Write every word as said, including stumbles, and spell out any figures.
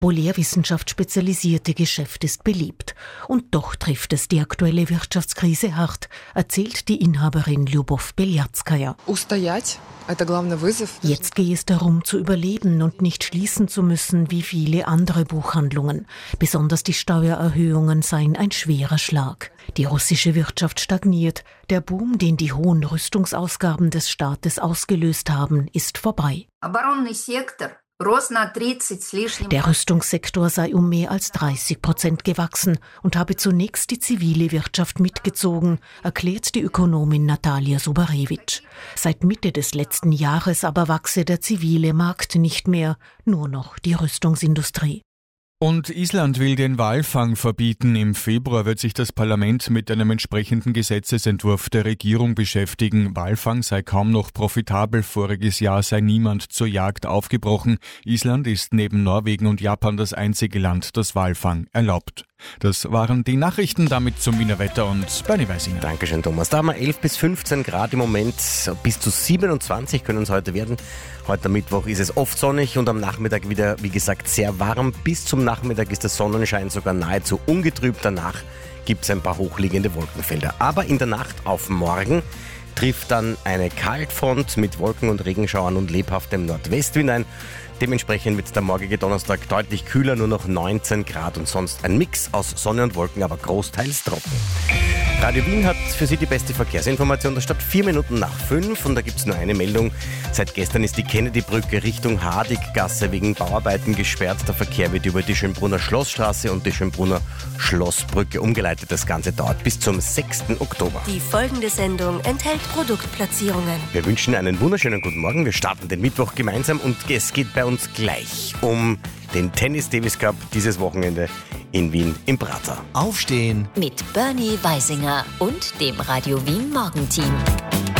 Polärwissenschaft spezialisierte Geschäft ist beliebt. Und doch trifft es die aktuelle Wirtschaftskrise hart, erzählt die Inhaberin Lyubov Belyatskaya. Jetzt gehe es darum, zu überleben und nicht schließen zu müssen wie viele andere Buchhandlungen. Besonders die Steuererhöhungen seien ein schwerer Schlag. Die russische Wirtschaft stagniert. Der Boom, den die hohen Rüstungsausgaben des Staates ausgelöst haben, ist vorbei. Der Rüstungssektor sei um mehr als dreißig Prozent gewachsen und habe zunächst die zivile Wirtschaft mitgezogen, erklärt die Ökonomin Natalia Subarewitsch. Seit Mitte des letzten Jahres aber wachse der zivile Markt nicht mehr, nur noch die Rüstungsindustrie. Und Island will den Walfang verbieten. Im Februar wird sich das Parlament mit einem entsprechenden Gesetzesentwurf der Regierung beschäftigen. Walfang sei kaum noch profitabel. Voriges Jahr sei niemand zur Jagd aufgebrochen. Island ist neben Norwegen und Japan das einzige Land, das Walfang erlaubt. Das waren die Nachrichten, damit zum Wiener Wetter und Bernie Weisinger. Dankeschön, Thomas. Da haben wir elf bis fünfzehn Grad im Moment. Bis zu siebenundzwanzig können es heute werden. Heute am Mittwoch ist es oft sonnig und am Nachmittag wieder, wie gesagt, sehr warm. Bis zum Nachmittag ist der Sonnenschein sogar nahezu ungetrübt. Danach gibt es ein paar hochliegende Wolkenfelder. Aber in der Nacht auf morgen trifft dann eine Kaltfront mit Wolken- und Regenschauern und lebhaftem Nordwestwind ein. Dementsprechend wird der morgige Donnerstag deutlich kühler, nur noch neunzehn Grad und sonst ein Mix aus Sonne und Wolken, aber großteils trocken. Radio Wien hat für Sie die beste Verkehrsinformation der Stadt vier Minuten nach fünf und da gibt es nur eine Meldung. Seit gestern ist die Kennedy-Brücke Richtung Hardiggasse wegen Bauarbeiten gesperrt. Der Verkehr wird über die Schönbrunner Schlossstraße und die Schönbrunner Schlossbrücke umgeleitet. Das Ganze dauert bis zum sechsten Oktober. Die folgende Sendung enthält Produktplatzierungen. Wir wünschen einen wunderschönen guten Morgen. Wir starten den Mittwoch gemeinsam und es geht bei uns gleich um den Tennis Davis Cup dieses Wochenende in Wien im Prater. Aufstehen mit Bernie Weisinger und dem Radio Wien Morgenteam.